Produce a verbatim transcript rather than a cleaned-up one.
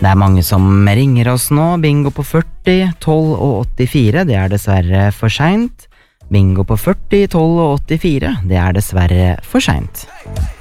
Det er mange som ringer oss nå. Bingo på førti, tolv og åttifire, det er dessverre for sent. Bingo på førti, tolv og åttifire, det er dessverre for sent.